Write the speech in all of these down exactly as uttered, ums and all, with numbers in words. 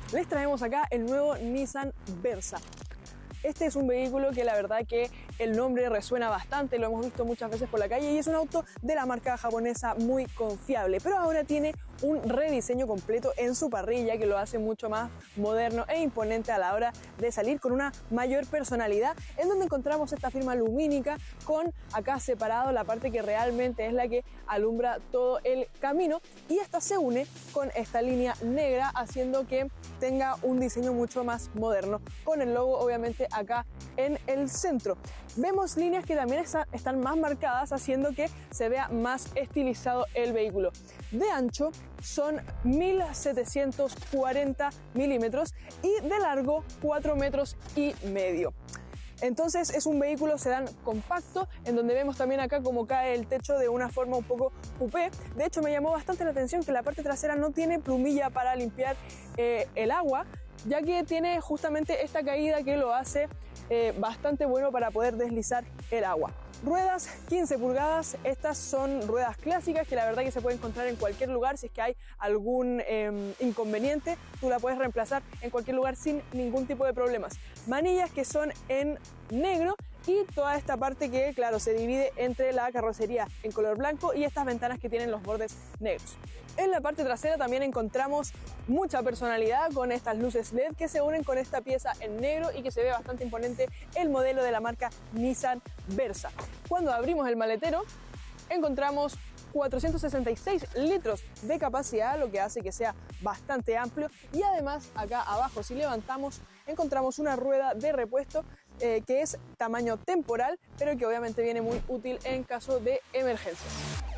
les traemos acá el nuevo Nissan Versa. Este es un vehículo que la verdad que el nombre resuena bastante, lo hemos visto muchas veces por la calle y es un auto de la marca japonesa muy confiable, pero ahora tiene un rediseño completo en su parrilla que lo hace mucho más moderno e imponente a la hora de salir, con una mayor personalidad, en donde encontramos esta firma lumínica con acá separado la parte que realmente es la que alumbra todo el camino, y esta se une con esta línea negra haciendo que tenga un diseño mucho más moderno, con el logo obviamente acá en el centro. Vemos líneas que también está, están más marcadas, haciendo que se vea más estilizado el vehículo. De ancho son mil setecientos cuarenta milímetros y de largo cuatro metros y medio. Entonces es un vehículo sedán compacto, en donde vemos también acá como cae el techo de una forma un poco coupé. De hecho me llamó bastante la atención que la parte trasera no tiene plumilla para limpiar eh, el agua, ya que tiene justamente esta caída que lo hace eh, bastante bueno para poder deslizar el agua. Ruedas quince pulgadas, estas son ruedas clásicas que la verdad que se puede encontrar en cualquier lugar. Si es que hay algún eh, inconveniente, tú la puedes reemplazar en cualquier lugar sin ningún tipo de problemas. Manillas que son en negro y toda esta parte que, claro, se divide entre la carrocería en color blanco y estas ventanas que tienen los bordes negros. En la parte trasera también encontramos mucha personalidad con estas luces L E D que se unen con esta pieza en negro y que se ve bastante imponente el modelo de la marca Nissan Versa. Cuando abrimos el maletero encontramos cuatrocientos sesenta y seis litros de capacidad, lo que hace que sea bastante amplio, y además acá abajo, si levantamos, encontramos una rueda de repuesto eh, que es tamaño temporal, pero que obviamente viene muy útil en caso de emergencias.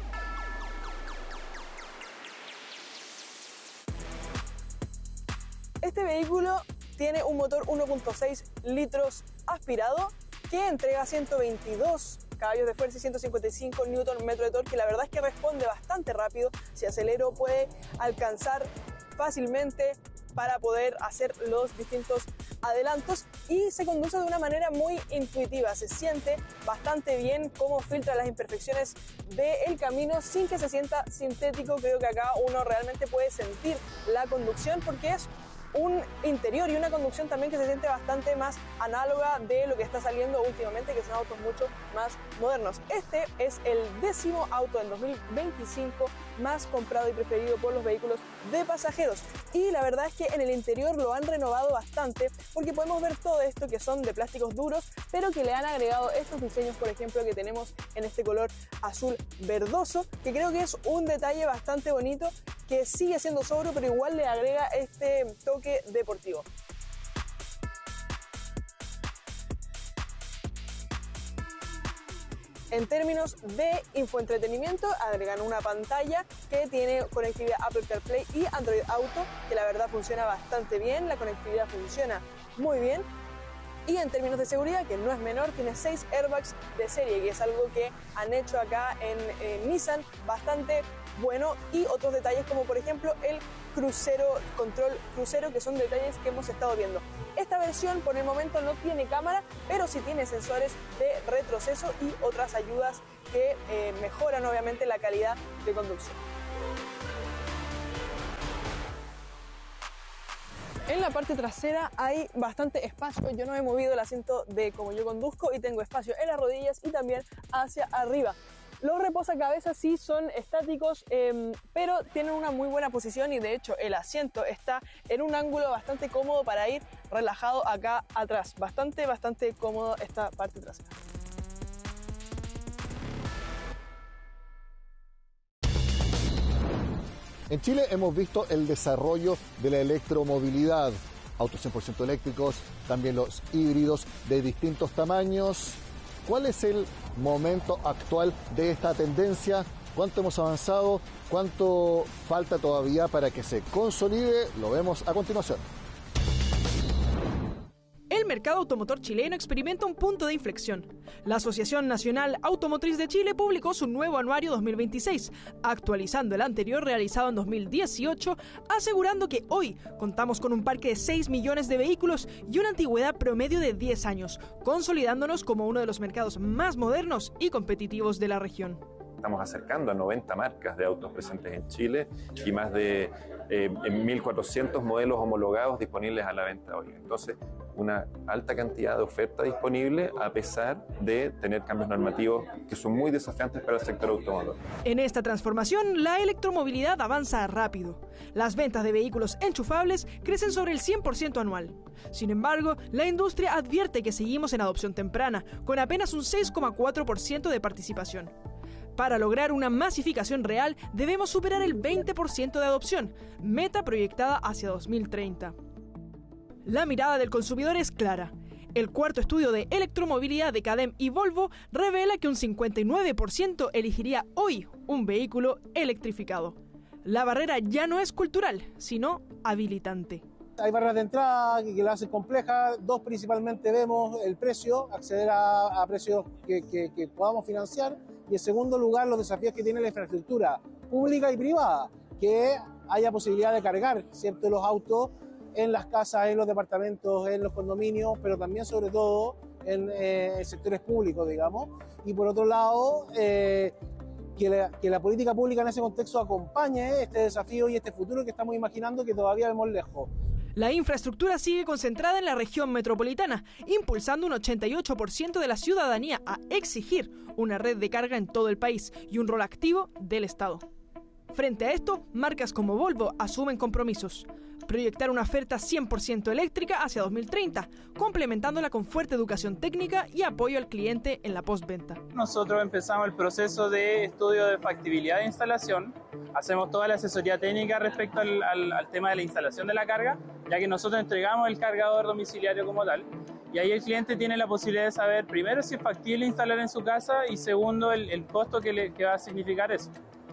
Este vehículo tiene un motor uno punto seis litros aspirado que entrega ciento veintidós caballos de fuerza y ciento cincuenta y cinco newton metros de torque. La verdad es que responde bastante rápido. Si acelero puede alcanzar fácilmente para poder hacer los distintos adelantos, y se conduce de una manera muy intuitiva. Se siente bastante bien cómo filtra las imperfecciones del camino sin que se sienta sintético. Creo que acá uno realmente puede sentir la conducción, porque es un interior y una conducción también que se siente bastante más análoga de lo que está saliendo últimamente, que son autos mucho más modernos. Este es el décimo auto del dos mil veinticinco más comprado y preferido por los vehículos de pasajeros, y la verdad es que en el interior lo han renovado bastante, porque podemos ver todo esto que son de plásticos duros, pero que le han agregado estos diseños, por ejemplo, que tenemos en este color azul verdoso, que creo que es un detalle bastante bonito, que sigue siendo sobrio, pero igual le agrega este toque deportivo. En términos de infoentretenimiento, agregan una pantalla que tiene conectividad Apple CarPlay y Android Auto, que la verdad funciona bastante bien, la conectividad funciona muy bien. Y en términos de seguridad, que no es menor, tiene seis airbags de serie, que es algo que han hecho acá en, en Nissan bastante bueno, y otros detalles como por ejemplo el crucero, control crucero, que son detalles que hemos estado viendo. Esta versión por el momento no tiene cámara, pero sí tiene sensores de retroceso y otras ayudas que eh, mejoran obviamente la calidad de conducción. En la parte trasera hay bastante espacio. Yo no he movido el asiento de como yo conduzco y tengo espacio en las rodillas y también hacia arriba. Los reposacabezas sí son estáticos, eh, pero tienen una muy buena posición, y de hecho el asiento está en un ángulo bastante cómodo para ir relajado acá atrás. Bastante, bastante cómodo esta parte trasera. En Chile hemos visto el desarrollo de la electromovilidad, autos cien por ciento eléctricos, también los híbridos de distintos tamaños. ¿Cuál es el momento actual de esta tendencia? ¿Cuánto hemos avanzado? ¿Cuánto falta todavía para que se consolide? Lo vemos a continuación. El mercado automotor chileno experimenta un punto de inflexión. La Asociación Nacional Automotriz de Chile publicó su nuevo anuario dos mil veintiséis, actualizando el anterior realizado en dos mil dieciocho, asegurando que hoy contamos con un parque de seis millones de vehículos y una antigüedad promedio de diez años, consolidándonos como uno de los mercados más modernos y competitivos de la región. estamos acercando a noventa marcas de autos presentes en Chile y más de eh, mil cuatrocientos modelos homologados disponibles a la venta hoy. Entonces, una alta cantidad de oferta disponible a pesar de tener cambios normativos que son muy desafiantes para el sector automotor. En esta transformación, la electromovilidad avanza rápido. Las ventas de vehículos enchufables crecen sobre el cien por ciento anual. Sin embargo, la industria advierte que seguimos en adopción temprana, con apenas un seis coma cuatro por ciento de participación. Para lograr una masificación real, debemos superar el veinte por ciento de adopción, meta proyectada hacia dos mil treinta. La mirada del consumidor es clara. El cuarto estudio de electromovilidad de CADEM y Volvo revela que un cincuenta y nueve por ciento elegiría hoy un vehículo electrificado. La barrera ya no es cultural, sino habilitante. Hay barreras de entrada que, que la hacen compleja. Dos, principalmente vemos el precio, acceder a, a precios que, que, que podamos financiar. Y en segundo lugar, los desafíos que tiene la infraestructura pública y privada, que haya posibilidad de cargar, ¿cierto?, los autos en las casas, en los departamentos, en los condominios, pero también sobre todo en, eh, en sectores públicos, digamos. Y por otro lado, eh, que, la, que la política pública en ese contexto acompañe este desafío y este futuro que estamos imaginando que todavía vemos lejos. La infraestructura sigue concentrada en la región metropolitana, impulsando un ochenta y ocho por ciento de la ciudadanía a exigir una red de carga en todo el país y un rol activo del Estado. Frente a esto, marcas como Volvo asumen compromisos. Proyectar una oferta cien por ciento eléctrica hacia dos mil treinta, complementándola con fuerte educación técnica y apoyo al cliente en la postventa. Nosotros empezamos el proceso de estudio de factibilidad de instalación. Hacemos toda la asesoría técnica respecto al, al, al tema de la instalación de la carga, ya que nosotros entregamos el cargador domiciliario como tal. Y ahí el cliente tiene la posibilidad de saber, primero, si es factible instalar en su casa y segundo, el, el costo que, le, que va a significar eso.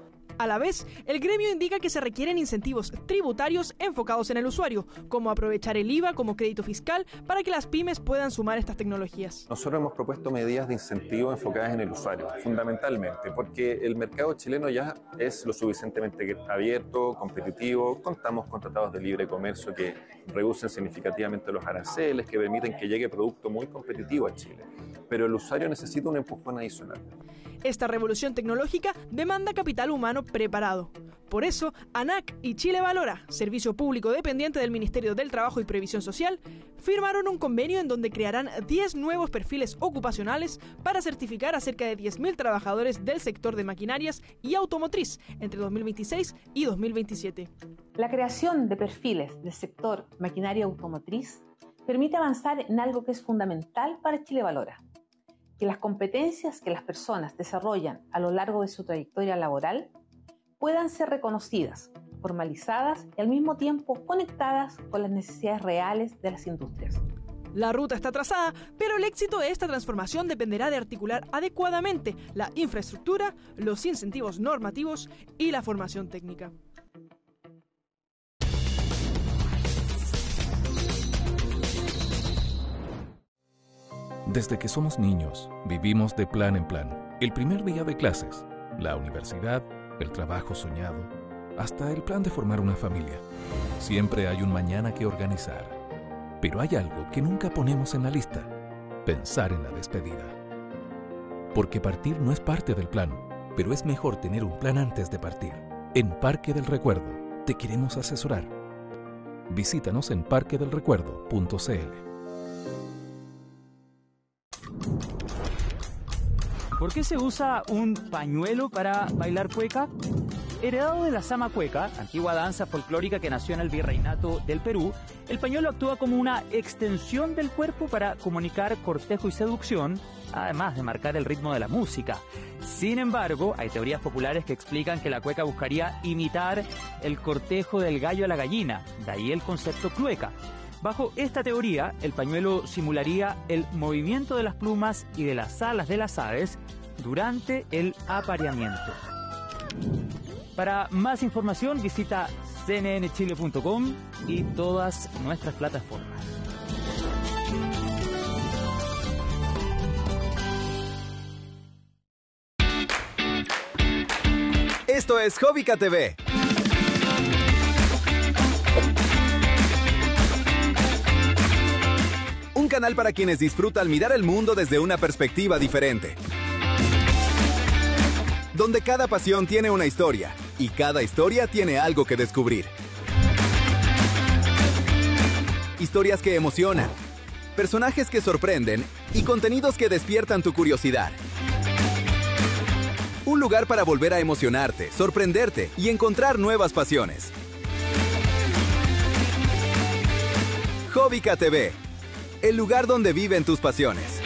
A la vez, el gremio indica que se requieren incentivos tributarios enfocados en el usuario, como aprovechar el I V A como crédito fiscal para que las pymes puedan sumar estas tecnologías. Nosotros hemos propuesto medidas de incentivo enfocadas en el usuario, fundamentalmente, porque el mercado chileno ya es lo suficientemente abierto, competitivo, contamos con tratados de libre comercio que reducen significativamente los aranceles, que permiten que llegue producto muy competitivo a Chile, pero el usuario necesita un empujón adicional. Esta revolución tecnológica demanda capital humano preparado. Por eso, ANAC y Chile Valora, servicio público dependiente del Ministerio del Trabajo y Previsión Social, firmaron un convenio en donde crearán diez nuevos perfiles ocupacionales para certificar a cerca de diez mil trabajadores del sector de maquinarias y automotriz entre dos mil veintiséis y dos mil veintisiete. La creación de perfiles del sector maquinaria automotriz permite avanzar en algo que es fundamental para Chile Valora: que las competencias que las personas desarrollan a lo largo de su trayectoria laboral puedan ser reconocidas, formalizadas y al mismo tiempo conectadas con las necesidades reales de las industrias. La ruta está trazada, pero el éxito de esta transformación dependerá de articular adecuadamente la infraestructura, los incentivos normativos y la formación técnica. Desde que somos niños, vivimos de plan en plan. El primer día de clases, la universidad, el trabajo soñado, hasta el plan de formar una familia. Siempre hay un mañana que organizar. Pero hay algo que nunca ponemos en la lista: pensar en la despedida. Porque partir no es parte del plan, pero es mejor tener un plan antes de partir. En Parque del Recuerdo, te queremos asesorar. Visítanos en parque del recuerdo punto c l. ¿Por qué se usa un pañuelo para bailar cueca? Heredado de la Sama Cueca, antigua danza folclórica que nació en el Virreinato del Perú, el pañuelo actúa como una extensión del cuerpo para comunicar cortejo y seducción, además de marcar el ritmo de la música. Sin embargo, hay teorías populares que explican que la cueca buscaría imitar el cortejo del gallo a la gallina, de ahí el concepto clueca. Bajo esta teoría, el pañuelo simularía el movimiento de las plumas y de las alas de las aves durante el apareamiento. Para más información, visita c n n chile punto com y todas nuestras plataformas. Esto es Hobbica T V. Un canal para quienes disfrutan mirar el mundo desde una perspectiva diferente. donde cada pasión tiene una historia y cada historia tiene algo que descubrir. Historias que emocionan, personajes que sorprenden y contenidos que despiertan tu curiosidad. Un lugar para volver a emocionarte, sorprenderte y encontrar nuevas pasiones. Jovica T V, el lugar donde viven tus pasiones.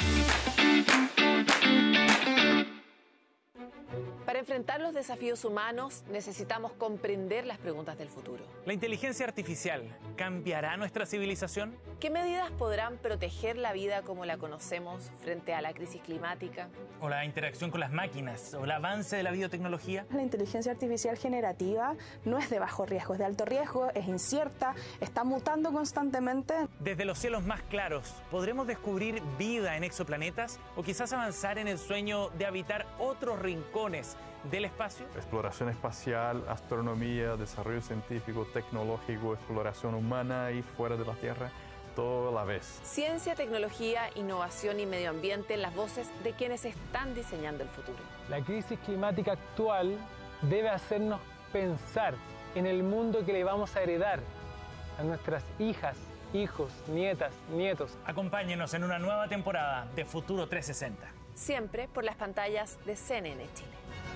Para enfrentar los desafíos humanos, necesitamos comprender las preguntas del futuro. ¿La inteligencia artificial cambiará nuestra civilización? ¿Qué medidas podrán proteger la vida como la conocemos frente a la crisis climática? ¿O la interacción con las máquinas? ¿O el avance de la biotecnología? La inteligencia artificial generativa no es de bajo riesgo, es de alto riesgo, es incierta, está mutando constantemente. Desde los cielos más claros, ¿podremos descubrir vida en exoplanetas? ¿O quizás avanzar en el sueño de habitar otros rincones del espacio? Exploración espacial, astronomía, desarrollo científico, tecnológico, exploración humana y fuera de la Tierra, todo a la vez. Ciencia, tecnología, innovación y medio ambiente, las voces de quienes están diseñando el futuro. La crisis climática actual debe hacernos pensar en el mundo que le vamos a heredar a nuestras hijas, hijos, nietas, nietos. Acompáñenos en una nueva temporada de Futuro trescientos sesenta. Siempre por las pantallas de C N N Chile.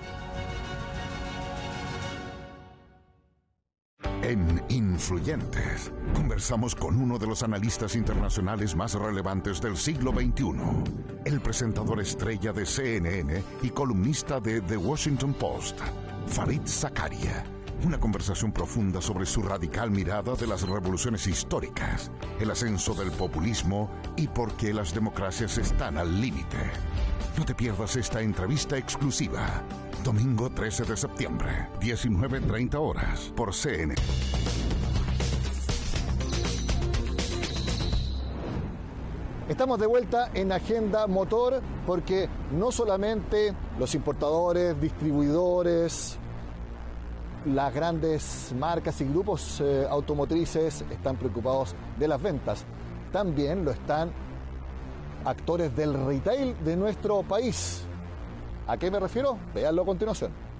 En Influyentes, conversamos con uno de los analistas internacionales más relevantes del siglo veintiuno, el presentador estrella de C N N y columnista de The Washington Post, Fareed Zakaria. Una conversación profunda sobre su radical mirada de las revoluciones históricas, el ascenso del populismo y por qué las democracias están al límite. No te pierdas esta entrevista exclusiva. Domingo trece de septiembre, diecinueve treinta horas, por C N N. Estamos de vuelta en Agenda Motor porque no solamente los importadores, distribuidores, las grandes marcas y grupos eh, automotrices están preocupados de las ventas, también lo están actores del retail de nuestro país. ¿A qué me refiero? Véanlo a continuación.